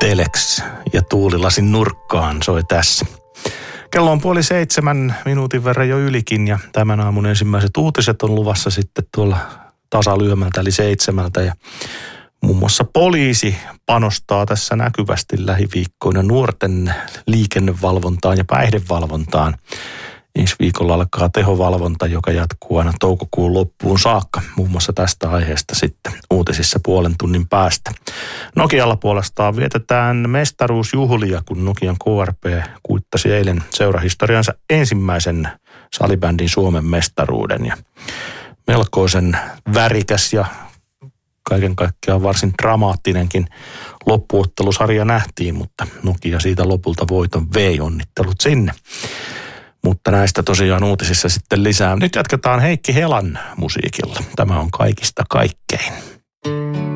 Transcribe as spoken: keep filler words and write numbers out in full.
Telex ja tuulilasin nurkkaan soi tässä. Kello on puoli seitsemän, minuutin verran jo ylikin ja tämän aamun ensimmäiset uutiset on luvassa sitten tuolla tasalyömältä eli seitsemältä. Ja muun muassa poliisi panostaa tässä näkyvästi lähiviikkoina nuorten liikennevalvontaan ja päihdevalvontaan. Ensi viikolla alkaa tehovalvonta, joka jatkuu aina toukokuun loppuun saakka. Muun muassa tästä aiheesta sitten uutisissa puolen tunnin päästä. Nokialla puolestaan vietetään mestaruusjuhlia, kun Nokian K R P kuittasi eilen seurahistoriansa ensimmäisen salibändin Suomen mestaruuden. Ja melkoisen värikäs ja kaiken kaikkiaan varsin dramaattinenkin loppuottelusarja nähtiin, mutta Nokia siitä lopulta voiton vei, onnittelut sinne. Mutta näistä tosiaan uutisissa sitten lisää. Nyt jatketaan Heikki Helan musiikilla. Tämä on kaikista kaikkein.